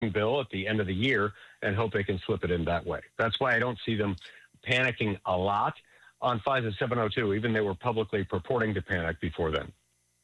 bill at the end of the year and hope they can slip it in that way. That's why I don't see them panicking a lot on FISA 702, even they were publicly purporting to panic before then.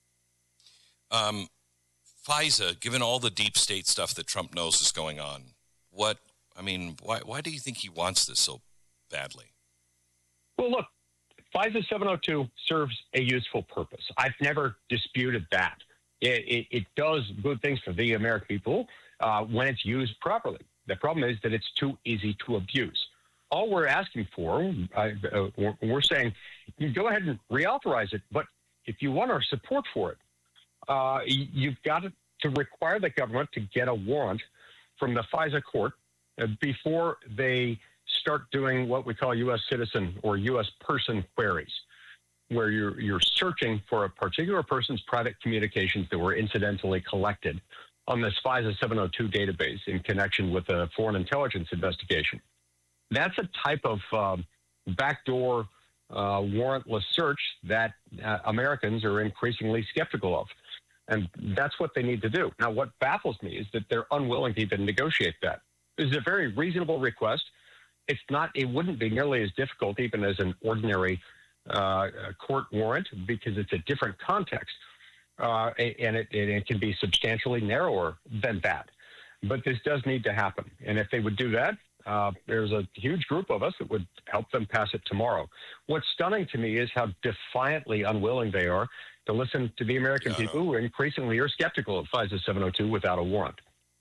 FISA, given all the deep state stuff that Trump knows is going on, why do you think he wants this so badly? Well, look, FISA 702 serves a useful purpose. I've never disputed that. It does good things for the American people when it's used properly. The problem is that it's too easy to abuse. All we're asking for, we're saying, you go ahead and reauthorize it, but if you want our support for it, you've got to require the government to get a warrant from the FISA court before they start doing what we call U.S. citizen or U.S. person queries, where you're searching for a particular person's private communications that were incidentally collected on this FISA 702 database in connection with a foreign intelligence investigation. That's a type of backdoor warrantless search that Americans are increasingly skeptical of. And that's what they need to do. Now, what baffles me is that they're unwilling to even negotiate that. This is a very reasonable request. It wouldn't be nearly as difficult even as an ordinary court warrant because it's a different context. And it can be substantially narrower than that. But this does need to happen. And if they would do that, there's a huge group of us that would help them pass it tomorrow. What's stunning to me is how defiantly unwilling they are to listen to the American people who increasingly are skeptical of FISA 702 without a warrant.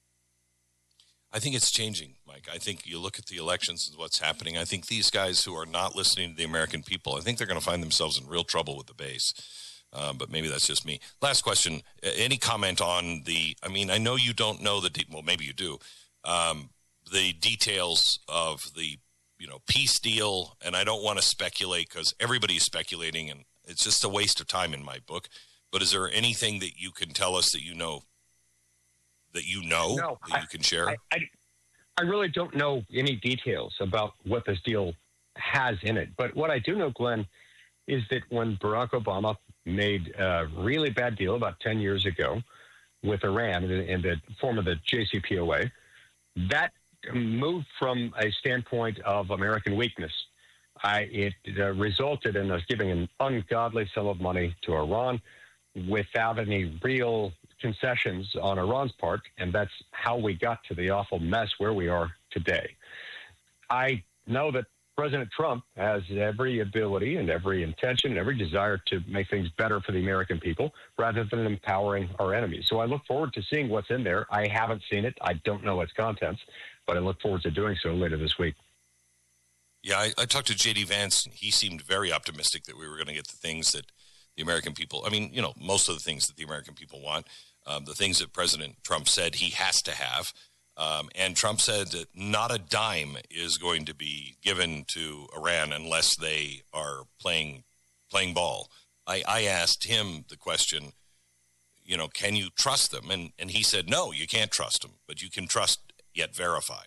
I think it's changing, Mike. I think you look at the elections and what's happening. I think these guys who are not listening to the American people, I think they're going to find themselves in real trouble with the base. But maybe that's just me. Last question. Any comment on I know you don't know well, maybe you do, the details of the, peace deal. And I don't want to speculate because everybody's speculating and it's just a waste of time in my book. But is there anything that you can tell us that you know that you can share? I really don't know any details about what this deal has in it. But what I do know, Glenn, is that when Barack Obama made a really bad deal about 10 years ago with Iran in the form of the JCPOA, that moved from a standpoint of American weakness. It resulted in us giving an ungodly sum of money to Iran without any real concessions on Iran's part, and that's how we got to the awful mess where we are today. I know that President Trump has every ability and every intention and every desire to make things better for the American people rather than empowering our enemies. So I look forward to seeing what's in there. I haven't seen it. I don't know its contents, but I look forward to doing so later this week. Yeah, I talked to J.D. Vance, and he seemed very optimistic that we were going to get the things that the American people, most of the things that the American people want, the things that President Trump said he has to have. And Trump said that not a dime is going to be given to Iran unless they are playing ball. I asked him the question, can you trust them? And he said, no, you can't trust them, but you can trust yet verify.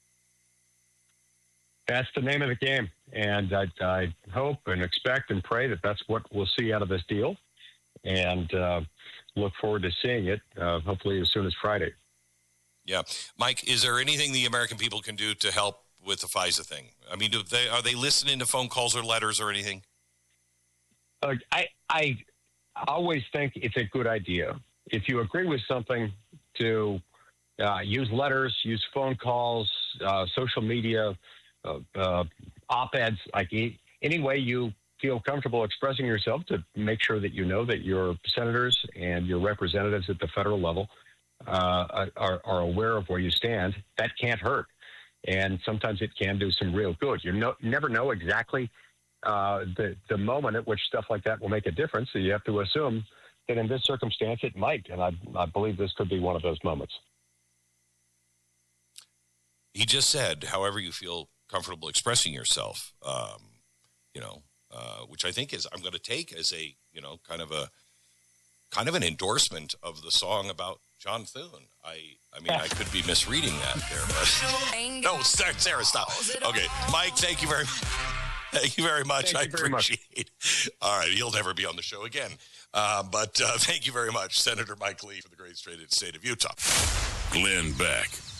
That's the name of the game. And I hope and expect and pray that that's what we'll see out of this deal. And look forward to seeing it, hopefully as soon as Friday. Yeah. Mike, is there anything the American people can do to help with the FISA thing? I mean, are they listening to phone calls or letters or anything? I always think it's a good idea. If you agree with something, to use letters, use phone calls, social media, op-eds, like any way you feel comfortable expressing yourself to make sure that you know that your senators and your representatives at the federal level are aware of where you stand. That can't hurt. And sometimes it can do some real good. You never know exactly the moment at which stuff like that will make a difference. So you have to assume that in this circumstance it might. And I believe this could be one of those moments. He just said, however you feel comfortable expressing yourself, which I think is, I'm going to take as a, kind of an endorsement of the song about John Thune. I mean, I could be misreading that there, but no, Sarah, stop. Okay, Mike, thank you very much. Thank you very much. I appreciate it. All right, he'll never be on the show again. But thank you very much, Senator Mike Lee, for the great state of Utah. Glenn Beck.